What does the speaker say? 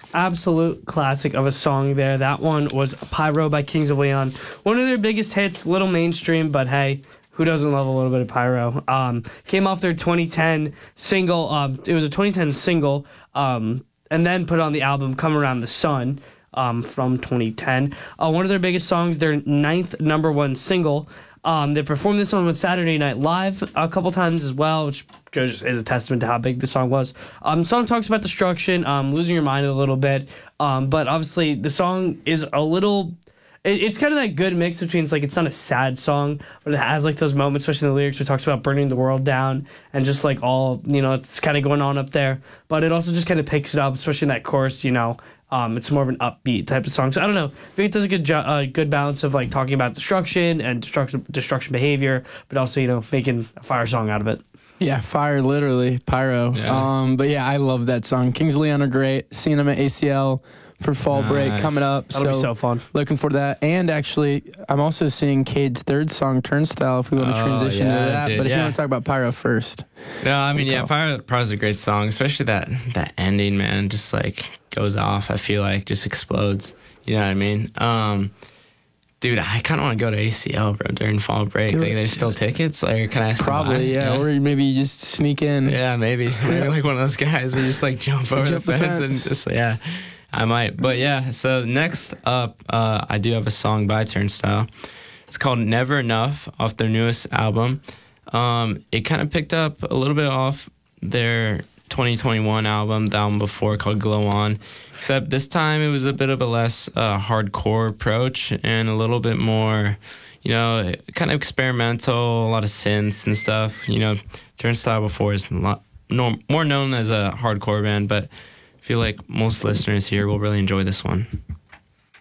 absolute classic of a song there. That one was Pyro by Kings of Leon. One of their biggest hits, little mainstream, but hey, who doesn't love a little bit of Pyro? Came off their 2010 single. It was a 2010 single, and then put on the album Come Around the Sun from 2010. One of their biggest songs, their 9th #1 single. They performed this one with Saturday Night Live a couple times as well, which just is a testament to how big the song was. The song talks about destruction, losing your mind a little bit, but obviously the song is a little... It's kind of that good mix between, it's not a sad song, but it has those moments, especially in the lyrics, where it talks about burning the world down and just all, it's kind of going on up there. But it also just kind of picks it up, especially in that chorus, it's more of an upbeat type of song. So I don't know. I think it does a good balance of talking about destruction and destruction behavior, but also, making a fire song out of it. Yeah, fire, literally, Pyro. Yeah. But yeah, I love that song. Kings of Leon are great. Seeing them at ACL for fall break coming up. That'll be so fun. Looking forward to that. And actually, I'm also seeing Cade's third song, Turnstile, if we want to transition to that. Dude, but if you want to talk about Pyro first. No, I mean, Pyro's a great song, especially that ending, man, just goes off, I feel just explodes. You know what I mean? Dude, I kind of want to go to ACL, bro, during fall break. There's still tickets? Can I ask? Probably, yeah. Or maybe you just sneak in. Yeah, maybe. Maybe one of those guys who just jump over the fence and just, I might. But yeah, so next up, I do have a song by Turnstile. It's called Never Enough off their newest album. It kind of picked up a little bit off their 2021 album, the album before, called Glow On, except this time it was a bit of a less hardcore approach and a little bit more, kind of experimental, a lot of synths and stuff. Turnstile before is a lot more known as a hardcore band, but I feel like most listeners here will really enjoy this one.